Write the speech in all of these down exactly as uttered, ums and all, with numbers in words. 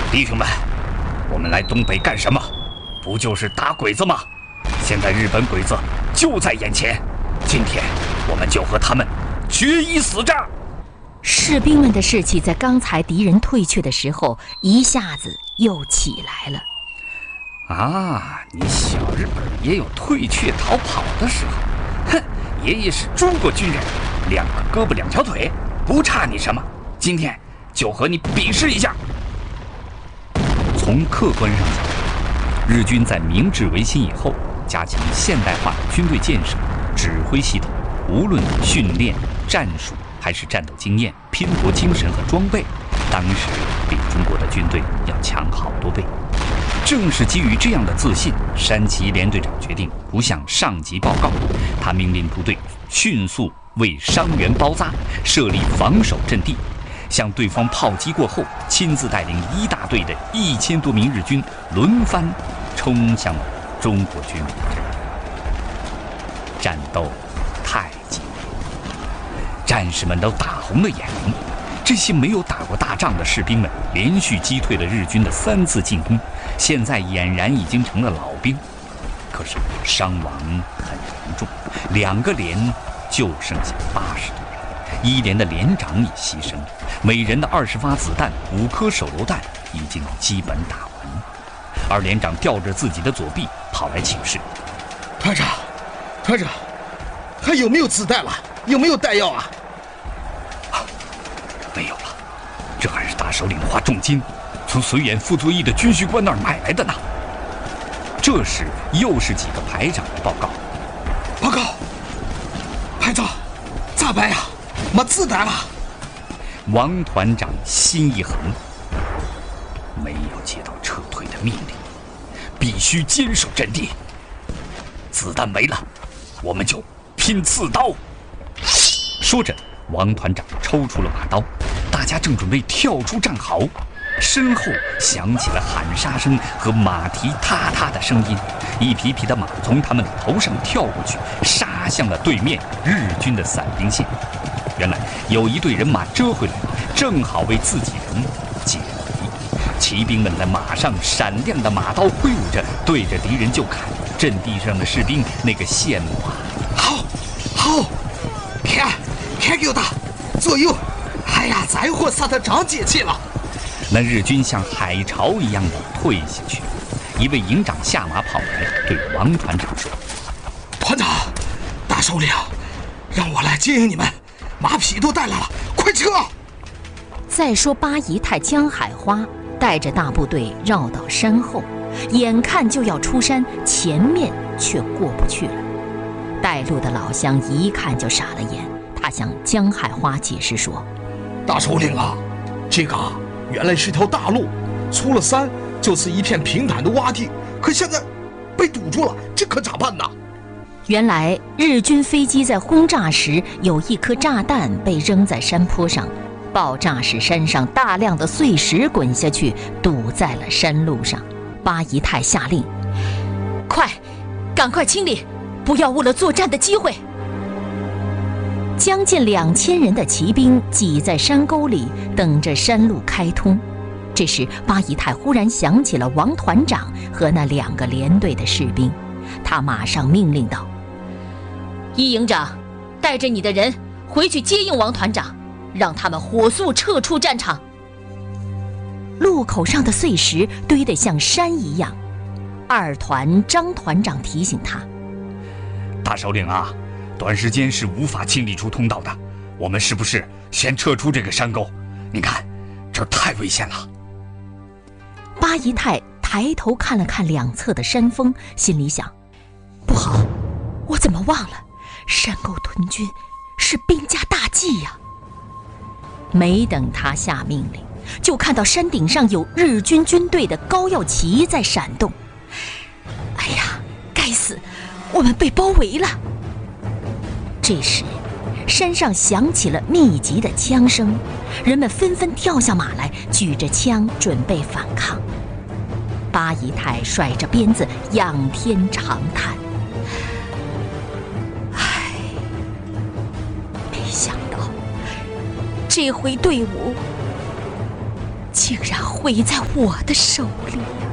弟兄们，我们来东北干什么？不就是打鬼子吗？现在日本鬼子就在眼前，今天我们就和他们决一死战。 士兵们的士气在刚才敌人退却的时候，一下子又起来了。 啊，你小日本也有退却逃跑的时候。哼，爷爷是中国军人，两个胳膊两条腿，不差你什么。今天就和你比试一下。从客观上讲，日军在明治维新以后，加强现代化的军队建设、指挥系统，无论训练、战术还是战斗经验、拼搏精神和装备，当时比中国的军队要强好多倍。正是基于这样的自信，山崎连队长决定不向上级报告，他命令部队迅速为伤员包扎，设立防守阵地，向对方炮击过后，亲自带领一大队的一千多名日军轮番冲向了中国军民的阵地。战斗太激烈，战士们都打红了眼。这些没有打过大仗的士兵们连续击退了日军的三次进攻，现在俨然已经成了老兵。可是伤亡很严重，两个连就剩下八十多人，一连的连长已牺牲，每人的二十发子弹、五颗手榴弹已经基本打完。二连长吊着自己的左臂跑来请示：“ 团长，团长，还有没有子弹了？有没有弹药啊？” 没有了，这还是大首领花重金从绥远傅作义的军需官那儿买来的呢。这时又是几个排长来报告：“ 报告，排长，咋办呀？没子弹了。” 王团长心一横，没有接到撤退的命令，必须坚守阵地。子弹没了，我们就拼刺刀。说着，王团长抽出了马刀，大家正准备跳出战壕，身后响起了喊杀声和马蹄踏踏的声音，一匹匹的马从他们的头上跳过去，杀向了对面日军的散兵线。原来有一队人马折回来，正好为自己人解围。骑兵们在马上闪亮的马刀挥舞着，对着敌人就砍。阵地上的士兵那个羡慕啊！ 好，好，看，看给我打，左右！哎呀，再活杀他长节气了。 那日军像海潮一样的退下去。一位营长下马跑来，对王团长说：“ 团长，大首领，让我来接应你们，马匹都带来了，快撤！” 再说八姨太江海花带着大部队绕到山后，眼看就要出山，前面却过不去了。带路的老乡一看就傻了眼，他向江海花解释说：“ 大首领啊，这个原来是条大路，出了山就是一片平坦的洼地，可现在被堵住了，这可咋办呢？” 原来日军飞机在轰炸时，有一颗炸弹被扔在山坡上，爆炸使山上大量的碎石滚下去，堵在了山路上。八姨太下令：“快，赶快清理，不要误了作战的机会。”将近两千人的骑兵挤在山沟里，等着山路开通。这时，八姨太忽然想起了王团长和那两个连队的士兵，他马上命令道：“一营长，带着你的人回去接应王团长，让他们火速撤出战场。”路口上的碎石堆得像山一样，二团张团长提醒他：“ 大首领啊，短时间是无法清理出通道的，我们是不是先撤出这个山沟？你看，这太危险了。” 八姨太抬头看了看两侧的山峰，心里想：不好，我怎么忘了山沟屯军是兵家大忌呀！没等他下命令，就看到山顶上有日军军队的高耀旗在闪动。哎呀，该死，我们被包围了！这时，山上响起了密集的枪声，人们纷纷跳下马来，举着枪准备反抗。八姨太甩着鞭子仰天长叹：“唉，没想到这回队伍竟然毁在我的手里呀！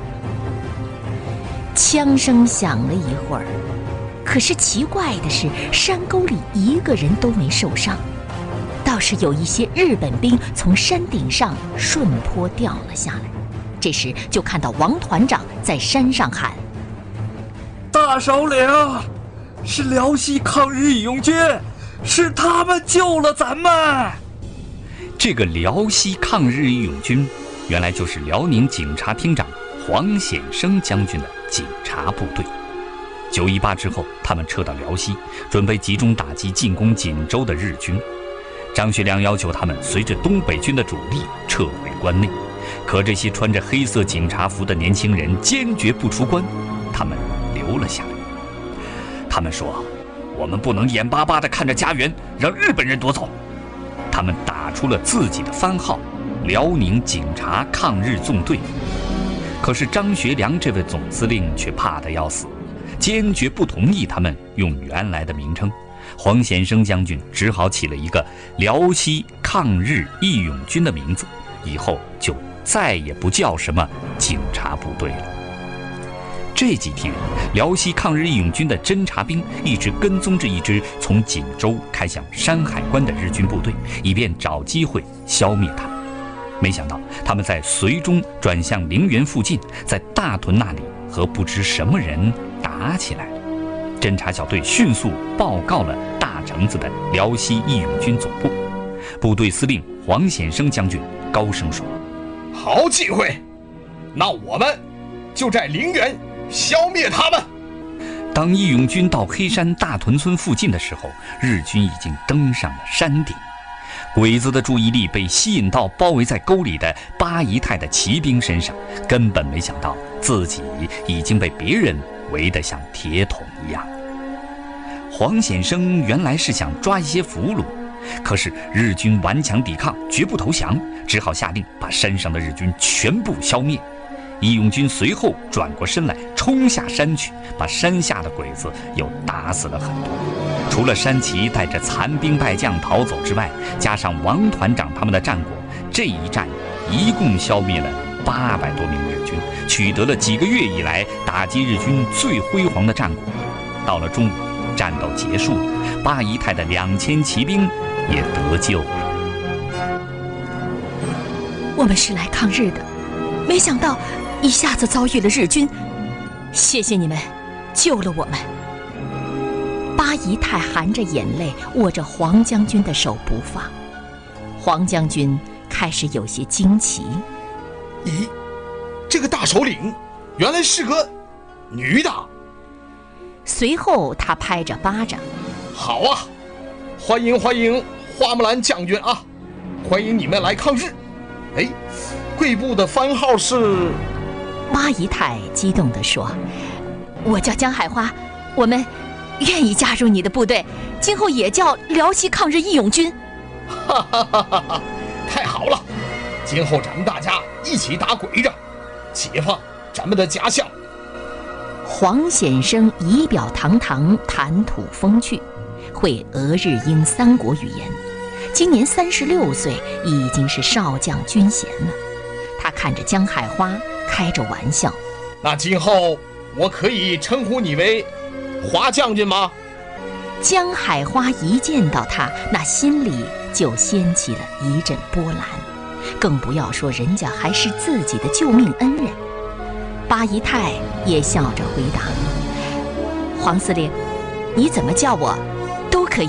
枪声响了一会儿，可是奇怪的是，山沟里一个人都没受伤，倒是有一些日本兵从山顶上顺坡掉了下来。这时就看到王团长在山上喊：“ 大首领，是辽西抗日义勇军，是他们救了咱们。” 这个辽西抗日义勇军，原来就是辽宁警察厅长黄显生将军的警察部队。九一八之后，他们撤到辽西，准备集中打击进攻锦州的日军。张学良要求他们随着东北军的主力撤回关内，可这些穿着黑色警察服的年轻人坚决不出关，他们留了下来。他们说：“我们不能眼巴巴地看着家园让日本人夺走。”他们打出了自己的番号“辽宁警察抗日纵队”。可是张学良这位总司令却怕得要死，坚决不同意他们用原来的名称。黄显生将军只好起了一个辽西抗日义勇军的名字，以后就再也不叫什么警察部队了。这几天，辽西抗日义勇军的侦察兵一直跟踪着一支从锦州开向山海关的日军部队，以便找机会消灭他们。没想到他们在绥中转向陵园附近，在大屯那里和不知什么人打起来了。侦察小队迅速报告了大城子的辽西义勇军总部。部队司令黄显生将军高声说：“ 好机会，那我们就在陵园消灭他们。” 当义勇军到黑山大屯村附近的时候，日军已经登上了山顶。鬼子的注意力被吸引到包围在沟里的八姨太的骑兵身上，根本没想到自己已经被别人围得像铁桶一样。黄显生原来是想抓一些俘虏，可是日军顽强抵抗，绝不投降，只好下令把山上的日军全部消灭。义勇军随后转过身来，冲下山去，把山下的鬼子又打死了很多。除了山崎带着残兵败将逃走之外，加上王团长他们的战果，这一战一共消灭了八百多名日军，取得了几个月以来打击日军最辉煌的战果。到了中午，战斗结束，八姨太的两千骑兵也得救了。 我们是来抗日的，没想到一下子遭遇了日军，谢谢你们救了我们。八姨太含着眼泪握着黄将军的手不放。黄将军开始有些惊奇：“ 咦，这个大首领原来是个女的。” 随后他拍着巴掌：“ 好啊，欢迎欢迎花木兰将军啊，欢迎你们来抗日。哎，贵部的番号是？” 八姨太激动地说：“我叫江海花，我们愿意加入你的部队，今后也叫辽西抗日义勇军。” 哈哈哈哈哈！太好了，今后咱们大家一起打鬼子，解放咱们的家乡。 黄显生仪表堂堂，谈吐风趣，会俄日英三国语言。今年三十六岁，已经是少将军衔了。他看着江海花，开着玩笑：“ 那今后我可以称呼你为华将军吗？” 江海花一见到他，那心里就掀起了一阵波澜，更不要说人家还是自己的救命恩人。八姨太也笑着回答：“黄司令，你怎么叫我都可以。”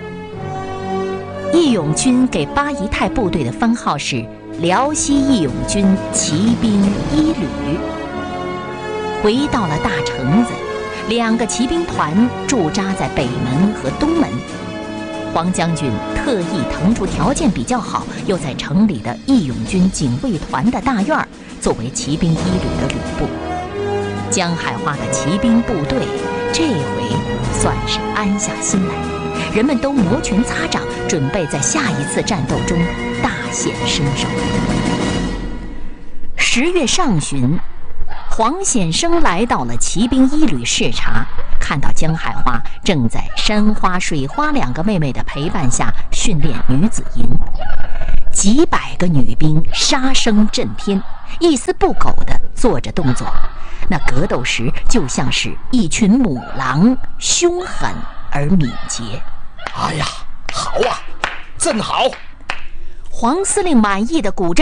义勇军给八姨太部队的番号是辽西义勇军骑兵一旅。回到了大城子，两个骑兵团驻扎在北门和东门。黄将军特意腾出条件比较好，又在城里的义勇军警卫团的大院作为骑兵一旅的旅部。江海花的骑兵部队这回算是安下心来，人们都摩拳擦掌，准备在下一次战斗中大显身手。十月上旬，黄显生来到了骑兵一旅视察，看到江海花正在山花、水花两个妹妹的陪伴下训练女子营。 几百个女兵杀声震天，一丝不苟地做着动作，那格斗时就像是一群母狼，凶狠而敏捷。 哎呀，好啊，真好！ 黄司令满意的鼓着